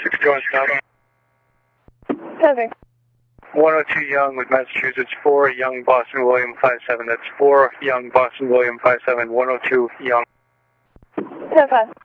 6 Georgetown. Heavy. 102 Young with Massachusetts, 4 Young Boston William 57. That's 4 Young Boston William 57, 102 Young. 10-5.